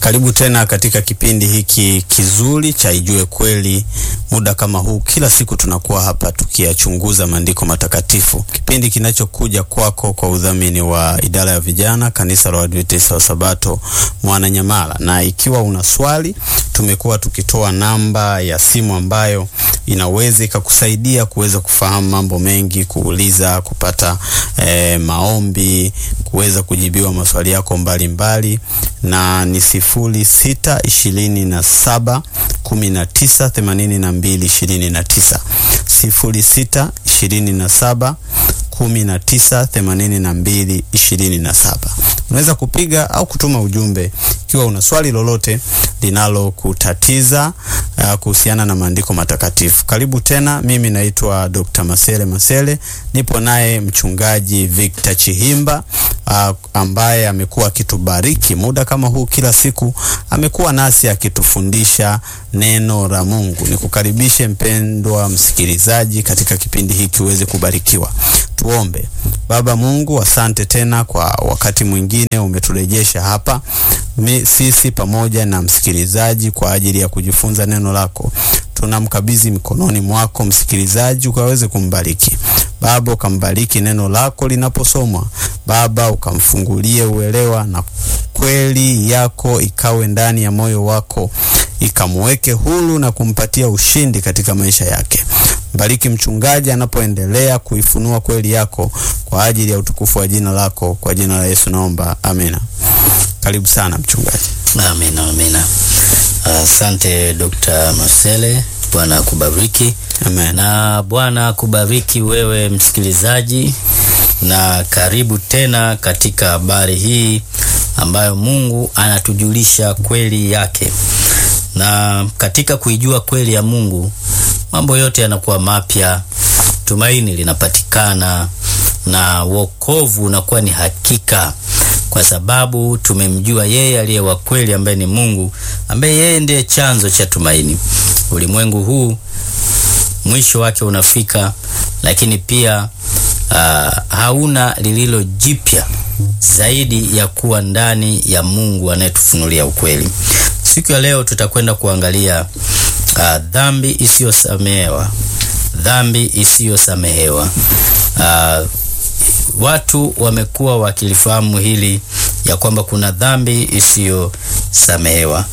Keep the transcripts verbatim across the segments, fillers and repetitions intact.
Karibu tena katika kipindi hiki kizuri cha Ijue Kweli. Muda kama huu kila siku tunakuwa hapa tukiyachunguza maandiko matakatifu. Kipindi kinachokuja kwako kwa udhamini wa idara ya vijana kanisa la Waadventista wa Sabato Mwananyamala. Na ikiwa una swali, tumekuwa tukitoa namba ya simu ambayo inaweza ikakusaidia kuweza kufahamu mambo mengi, kuuliza, kupata eh, maombi, kuweza kujibiwa maswali yako mbalimbali, na ni sifuri sita ishirini na saba kumi na tisa themanini na mbili ishirini na tisa, sifuri sita ishirini na saba kumi na tisa themanini na mbili ishirini na saba. Unaweza kupiga au kutuma ujumbe ikiwa una swali lolote linalo kutatiza uh, kuhusiana na maandiko matakatifu. Karibu tena, mimi naitwa Doctor Masele Masele. Nipo naye mchungaji Victor Chihimba uh, ambaye amekuwa akitubariki muda kama huu kila siku. Amekuwa nasi akitufundisha neno la Mungu. Nikukaribishe mpendwa msikilizaji katika kipindi hiki uweze kubarikiwa. Tuombe. Baba Mungu, asante tena kwa wakati mwingine umeturejesha hapa Mi, sisi pamoja na msikilizaji kwa ajili ya kujifunza neno lako. Tunamkabidhi mikononi mwako msikilizaji, ukaweze kumbariki. Baba, ukambariki neno lako linaposomwa. Baba, ukamfungulie uelewa na kweli yako ikawe ndani ya moyo wako, ikamweke huru na kumpatia ushindi katika maisha yake. Bariki mchungaji anapoendelea kuifunua kweli yako kwa ajili ya utukufu wa jina lako. Kwa jina la Yesu naomba, amina. Karibu sana mchungaji. Amina, amina. Asante uh, Doctor Masele. Bwana kubariki. Amen. Na Bwana kubariki wewe msikilizaji, na karibu tena katika habari hii ambayo Mungu anatujulisha kweli yake. Na katika kuijua kweli ya Mungu, mambo yote yanakuwa mapya, tumaini linapatikana, na wokovu unakuwa ni hakika, kwa sababu tumemjua yeye aliye wa kweli, ambaye ni Mungu, ambaye yeye ndiye chanzo cha tumaini. Ulimwengu huu mwisho wake unafika, lakini pia uh, hauna lililo jipya zaidi ya kuwa ndani ya Mungu anayetufunulia ukweli. Siku ya leo tutakwenda kuangalia uh, dhambi isiyosamehewa. Dhambi isiyosamehewa. Uh, watu wamekuwa wakilifahamu hili ya kwamba kuna dhambi isiyosamehewa,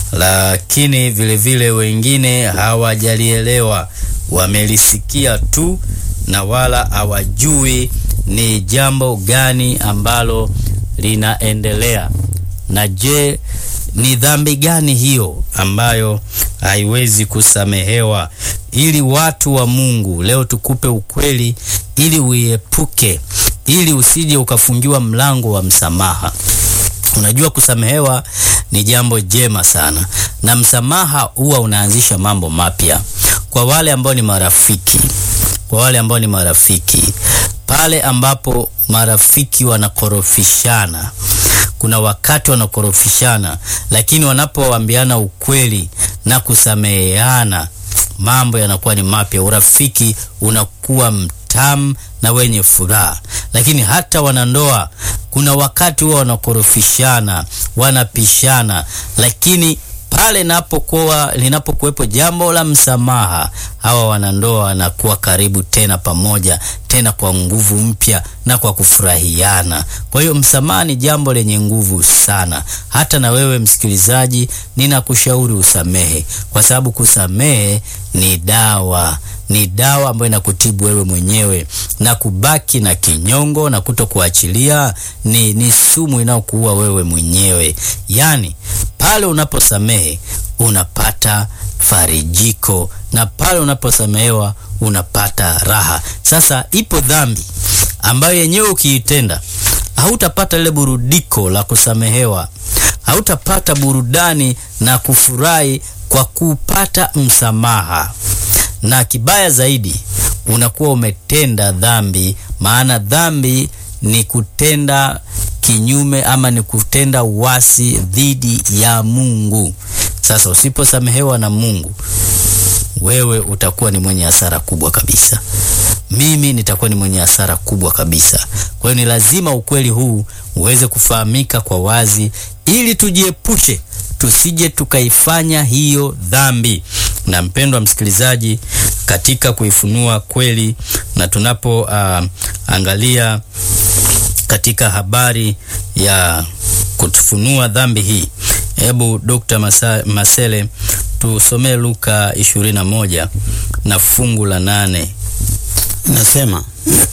lakini vile vile wengine hawajalielewa, wamelisikia tu na wala hawajui ni jambo gani ambalo linaendelea. Na je, ni dhambi gani hiyo ambayo haiwezi kusamehewa? Ili watu wa Mungu leo tukupe ukweli ili uiepuke, ili usije ukafungiwa mlango wa msamaha. Unajua, kusamehewa ni jambo jema sana, na msamaha huwa unaanzisha mambo mapya kwa wale ambao ni marafiki. Kwa wale ambao ni marafiki, pale ambapo marafiki wanakorofishana, kuna wakati wanakorofishana, lakini wanapoambiana ukweli na kusameheana, mambo yanakuwa ni mapya. Urafiki unakuwa mtamu na wenye furaha. Lakini hata wanandoa, kuna wakati wao wanakorofishana, wanapishana, lakini pale napokuwa linapokuwepo jambo la msamaha, hawa wanandoa wanakuwa karibu tena pamoja, tena kwa nguvu mpya na kwa kufurahiana. Kwa hiyo msamaha ni jambo lenye nguvu sana. Hata na wewe msikilizaji, ninakushauri usamehe, kwa sababu kusamehe ni dawa. Ni dawa ambayo inakutibu wewe mwenyewe, na kubaki na kinyongo na kutokuachilia ni, ni sumu inayokuua wewe mwenyewe. Yani pale unaposamehe unapata farijiko, na pale unaposamehewa unapata raha. Sasa ipo dhambi ambayo yenyewe ukiitenda hautapata ile burudiko la kusamehewa, hautapata burudani na kufurahi kwa kupata msamaha. Na kibaya zaidi, unakuwa umetenda dhambi, maana dhambi ni kutenda kinyume ama ni kutenda uasi dhidi ya Mungu. Sasa usiposamehewa na Mungu, wewe utakuwa ni mwenye hasara kubwa kabisa. Mimi nitakuwa ni mwenye hasara kubwa kabisa. Kwa hiyo ni lazima ukweli huu uweze kufahamika kwa wazi, ili tujiepushe tusije tukaifanya hiyo dhambi. Na mpendwa msikilizaji, katika kuifunua kweli na tunapo uh, angalia katika habari ya kutufunua dhambi hii, hebu Dokta Masele tusomee Luka ishirini na moja na fungu la nane. Nasema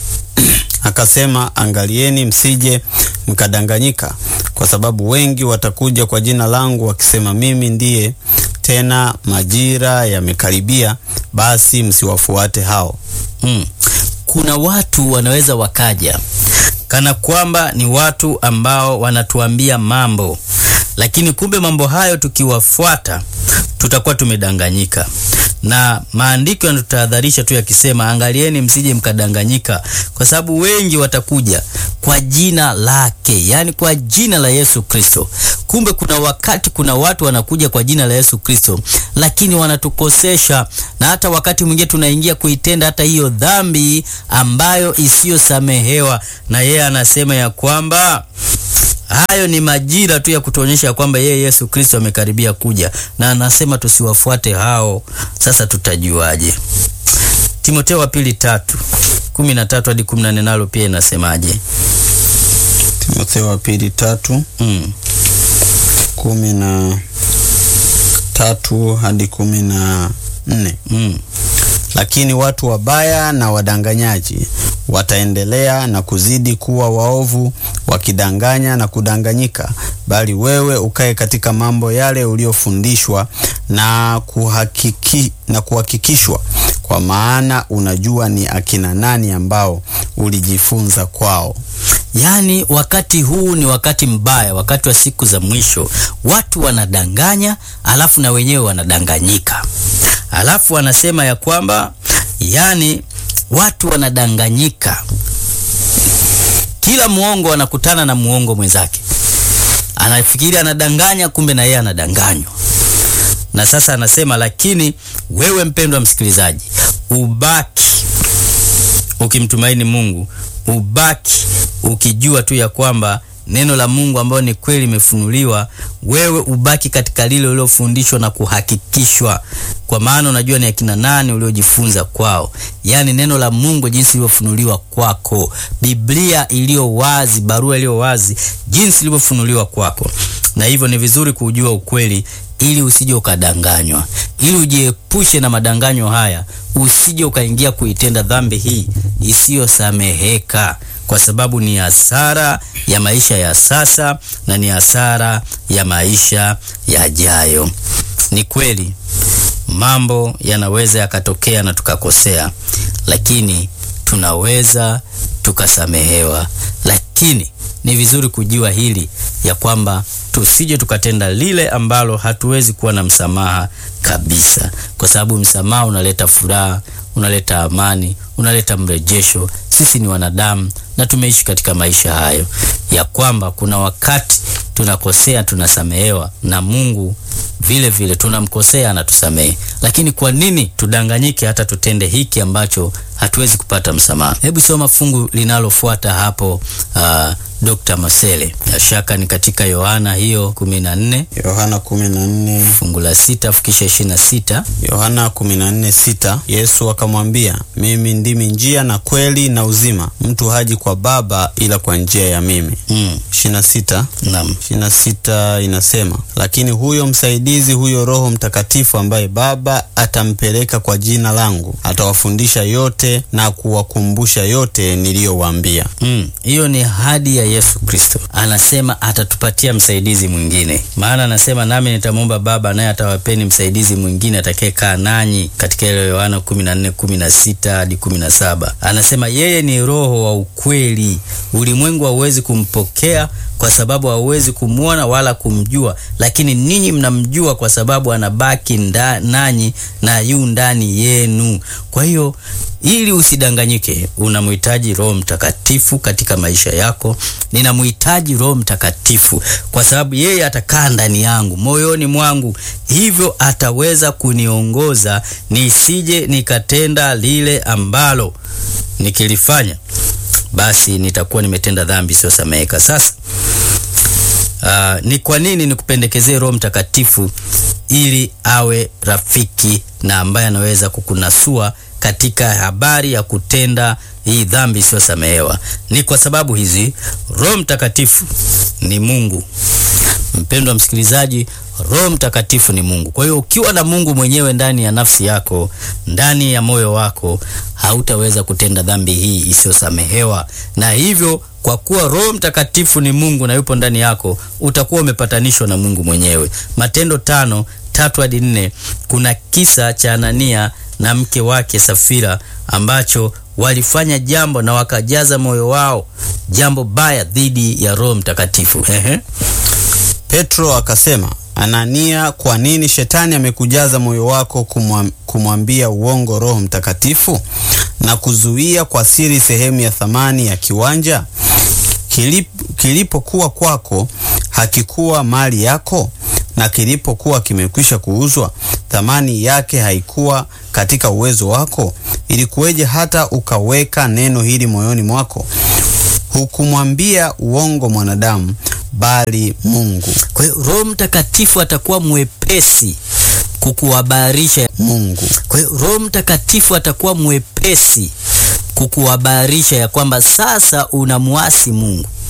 akasema, angalieni msije mkadanganyika, kwa sababu wengi watakuja kwa jina langu wakisema mimi ndiye, tena majira yamekaribia, basi msiwafuate hao. Hmm. Kuna watu wanaweza wakaja kana kwamba ni watu ambao wanatuambia mambo, lakini kumbe mambo hayo tukiwafuata tutakuwa tumedanganyika. Na maandiko yanatutahadharisha tu yakisema, angalieni msije mkadanganyika, kwa sababu wengi watakuja kwa jina lake, yani kwa jina la Yesu Kristo. Kumbe kuna wakati kuna watu wanakuja kwa jina la Yesu Kristo, lakini wanatukosesha, na hata wakati mwingine tunaingia kuitenda hata hiyo dhambi ambayo isiyosamehewa. Na yeye anasema ya kwamba hayo ni majira tu ya kutuonyesha kwamba yeye Yesu Kristo amekaribia kuja, na anasema tusiwafuate hao. Sasa tutajuaje? Timotheo wa pili tatu kumi na tatu hadi kumi na nne nalo pia inasemaje? Timotheo wa pili tatu mm. kumi na tatu hadi kumi na nne. mm. Lakini watu wabaya na wadanganyaji wataendelea na kuzidi kuwa waovu, wakidanganya na kudanganyika. Bali wewe ukae katika mambo yale uliofundishwa na kuhakiki, na kuhakikishwa, kwa maana unajua ni akina nani ambao ulijifunza kwao. Yaani wakati huu ni wakati mbaya, wakati wa siku za mwisho. Watu wanadanganya, alafu na wenyewe wanadanganyika. Alafu anasema ya kwamba yani watu wanadanganyika. Kila muongo anakutana na muongo mwenzake, anafikiri anadanganya, kumbe na yeye anadanganywa. Na sasa anasema, lakini wewe mpendwa msikilizaji, ubaki ukimtumaini Mungu, ubaki ukijua tu ya kwamba neno la Mungu ambalo ni kweli limefunuliwa, wewe ubaki katika lile ulilofundishwa na kuhakikishwa, kwa maana unajua ni akina nani uliojifunza kwao. Yani neno la Mungu jinsi lilivyofunuliwa kwako, Biblia iliyo wazi, barua iliyo wazi jinsi ilivyofunuliwa kwako. Na hivyo ni vizuri kujua ukweli ili usije ukadanganywa, ili ujiepushe na madanganyo haya, usije ukaingia kuitenda dhambi hii isiyosameheka, kwa sababu ni hasara ya maisha ya sasa na ni hasara ya maisha yajayo. Ni kweli mambo yanaweza yakatokea na tukakosea, lakini tunaweza tukasamehewa. Lakini ni vizuri kujua hili ya kwamba tusije tukatenda lile ambalo hatuwezi kuwa na msamaha kabisa, kwa sababu msamaha unaleta furaha, unaleta amani, unaleta mrejesho. Sisi ni wanadamu na tumeishi katika maisha hayo, ya kwamba kuna wakati tunakosea tunasamehewa, na Mungu vile vile tunamkosea na tusamehe. Lakini kwa nini tudanganyike hata tutende hiki ambacho hatuwezi kupata msamaha? Hebu soma fungu linalofuata hapo, uh, Dokta Masele. Ya shaka ni katika Yohana hiyo kumi na nne. Yohana kumi na nne fungu la sita fikisha ishirini na sita. Yohana kumi na nne sita. Yesu akamwambia, mimi ndimi njia na kweli na uzima, mtu haji kwa Baba ila kwa njia ya mimi. Mm. ishirini na sita. Naam. ishirini na sita inasema, lakini huyo msaidizi, huyo Roho Mtakatifu ambaye Baba atampeleka kwa jina langu, atawafundisha yote na kuwakumbusha yote niliyowaambia. Mm. Hiyo ni ahadi ya Yesu Kristo. Anasema atatupatia msaidizi mwingine. Maana anasema, nami nitamwomba Baba naye atawapeni msaidizi mwingine atakayekaa nanyi, katika ile Yohana kumi na nne kumi na sita hadi kumi na saba. Anasema yeye ni Roho wa ukweli. Ulimwengu hauwezi kumpokea kwa sababu hauwezi kumuona wala kumjua, lakini ninyi mnamjua kwa sababu anabaki nda, nanyi na yu ndani yenu. Kwa hiyo ili usidanganyike, unamhitaji Roho Mtakatifu katika maisha yako. Ninamhitaji Roho Mtakatifu kwa sababu yeye atakaa ndani yangu, moyoni mwangu, hivyo ataweza kuniongoza nisije nikatenda lile ambalo nikilifanya basi nitakuwa nimetenda dhambi isiyosameheka. Sasa Uh, ni kwa nini nikupendekezee Roho Mtakatifu? Ili awe rafiki na ambaye anaweza kukunasua katika habari ya kutenda hii dhambi isiyosamehewa. Ni kwa sababu hizi, Roho Mtakatifu ni Mungu. Mpendwa msikilizaji, Roho Mtakatifu ni Mungu. Kwa hiyo ukiwa na Mungu mwenyewe ndani ya nafsi yako, ndani ya moyo wako, hautaweza kutenda dhambi hii isiyosamehewa. Na hivyo, kwa kuwa Roho Mtakatifu ni Mungu na yupo ndani yako, utakuwa umepatanishwa na Mungu mwenyewe. Matendo tano tatu hadi nne, kuna kisa cha Anania na mke wake Safira ambacho walifanya jambo na wakajaza moyo wao jambo baya dhidi ya Roho Mtakatifu. Ehe. Petro akasema, Anania, kwa nini shetani amekujaza moyo wako kumwambia uongo Roho Mtakatifu na kuzuia kwa siri sehemu ya thamani ya kiwanja? Kilip, kilipokuwa kwako hakikuwa mali yako? Na kilipokuwa kimekwisha kuuzwa, thamani yake haikuwa katika uwezo wako? Ilikuweje hata ukaweka neno hili moyoni mwako? Hukumwambia uongo mwanadamu, bali Mungu. Kwa hiyo Roho Mtakatifu atakuwa mwepesi kukuhabarisha Mungu. Kwa hiyo Roho Mtakatifu atakuwa mwepesi kukuhabarisha ya kwamba sasa unamuasi Mungu.